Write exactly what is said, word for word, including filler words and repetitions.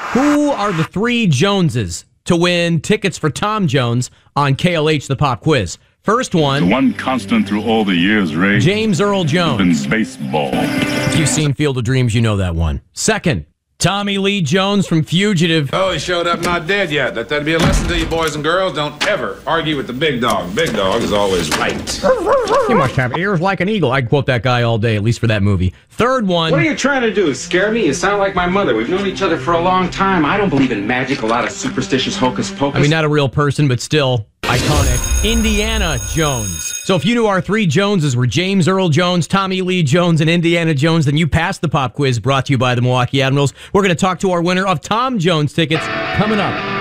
Who are the three Joneses to win tickets for Tom Jones on K L H, the pop quiz? First one. The one constant through all the years, Ray. James Earl Jones. In baseball. If you've seen Field of Dreams, you know that one. Second, Tommy Lee Jones from Fugitive. Oh, he showed up not dead yet. Let that be a lesson to you boys and girls. Don't ever argue with the big dog. Big dog is always right. You must have ears like an eagle. I'd quote that guy all day, at least for that movie. Third one. What are you trying to do? Scare me? You sound like my mother. We've known each other for a long time. I don't believe in magic, a lot of superstitious hocus pocus. I mean, not a real person, but still iconic. Indiana Jones. So if you knew our three Joneses were James Earl Jones, Tommy Lee Jones, and Indiana Jones, then you passed the pop quiz brought to you by the Milwaukee Admirals. We're going to talk to our winner of Tom Jones tickets coming up